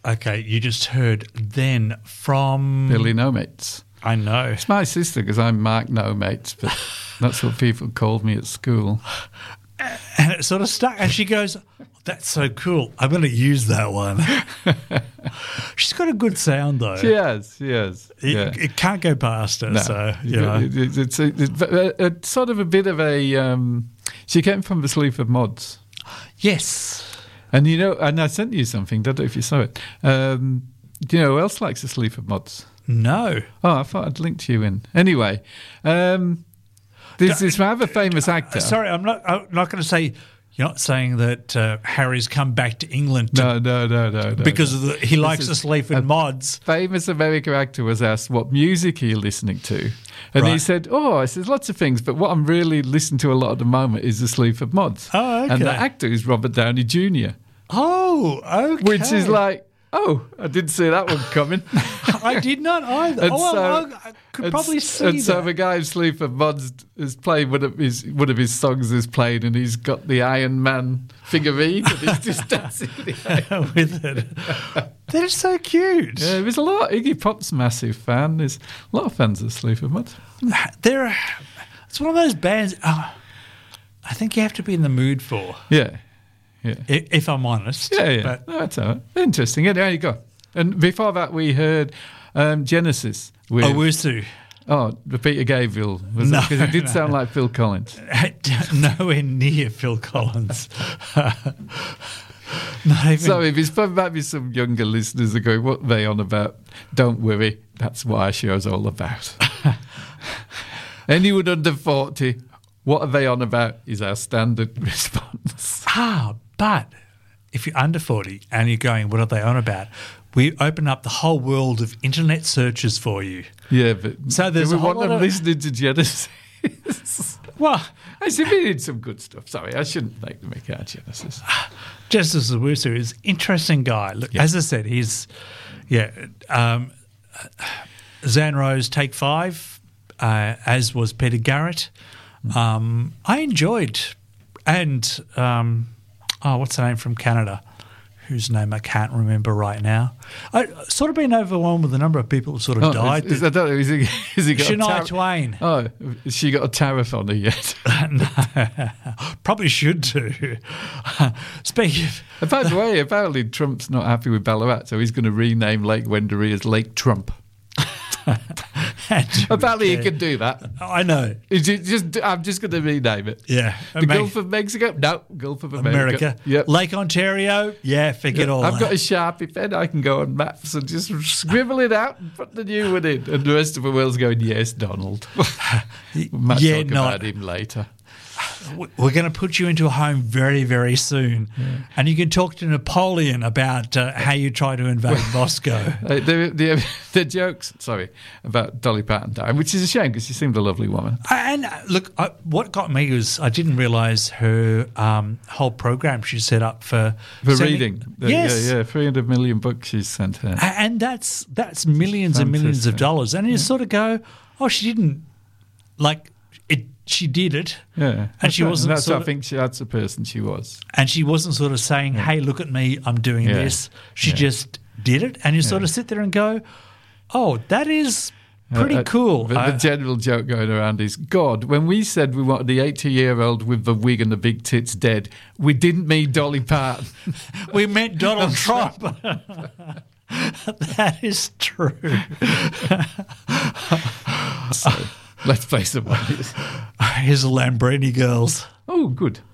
Okay, you just heard then from... Billy No Mates. I know. It's my sister because I'm Mark No Mates, but that's what people called me at school. And it sort of stuck. And she goes, that's so cool. I'm going to use that one. She's got a good sound, though. She has. It can't go past her. No. So, you know. It's a sort of a bit of a... she came from the Sleaford Mods. Yes. And, and I sent you something. Don't know if you saw it. Do you know who else likes the Sleaford Mods? No. Oh, I thought I'd linked you in. Anyway, there's this rather famous actor. Sorry, I'm not going to say... You're not saying that Harry's come back to England No. because he likes the Sleaford Mods. Famous American actor was asked what music are you listening to? And he said, I said, lots of things, but what I'm really listening to a lot at the moment is the Sleaford Mods. Oh, okay. And the actor is Robert Downey Jr. Oh, okay. Which is like, I didn't see that one coming. I did not either. I could probably see and that. so the guy in Sleaford Mods is playing one of his songs is played, and he's got the Iron Man figurine, and he's just dancing with it. They're so cute. Yeah, there's a lot. Iggy Pop's a massive fan. There's a lot of fans of Sleaford Mods. It's one of those bands I think you have to be in the mood for. Yeah. If I'm honest. Yeah. But that's all right. Interesting. Yeah, there you go. And before that, we heard Genesis with Owusu. Oh, the Peter Gabriel. Because it did sound like Phil Collins. Nowhere near Phil Collins. Not even. Sorry, there's might be some younger listeners that go, what are they on about? Don't worry, that's what our show's all about. Anyone under 40, what are they on about is our standard response. But if you're under 40 and you're going, what are they on about? We open up the whole world of internet searches for you. Yeah, but so there's a whole lot of listening to Genesis. Well, I see we did some good stuff. Sorry, I shouldn't make them make out Genesis. Genesis Owusu is an interesting guy. Look, as I said, he's Zan Rose Take 5, as was Peter Garrett. I enjoyed, and what's the name from Canada? Whose name I can't remember right now. I've sort of been overwhelmed with the number of people who sort of died. Has he got Shania Twain. Oh, has she got a tariff on her yet? No, probably should do. Speaking of... By the way, apparently Trump's not happy with Ballarat, so he's going to rename Lake Wendouree as Lake Trump. Apparently he can do that. I know. I'm just going to rename it. Yeah. The Gulf of Mexico? No, Gulf of America. Yep. Lake Ontario? Yeah, figure it all out. I've got a Sharpie pen. I can go on maps and just scribble it out and put the new one in. And the rest of the world's going, yes, Donald. We might talk about him later. We're going to put you into a home very, very soon. Yeah. And you can talk to Napoleon about how you try to invade Moscow. The jokes, about Dolly Parton dying, which is a shame because she seemed a lovely woman. And look, what got me was I didn't realise her whole program she set up for reading. Yes. Yeah, 300 million books she's sent her. And that's millions and millions of dollars. And you sort of go, she didn't, she did it. Yeah. And she wasn't I think that's the person she was. And she wasn't sort of saying, hey, look at me, I'm doing this. She just did it. And you sort of sit there and go, that is pretty cool. The general joke going around is, God, when we said we wanted the 80-year-old with the wig and the big tits dead, we didn't mean Dolly Parton. We meant Donald Trump. That is true. So, let's play some money. Here's the Lambrini Girls. Oh, good.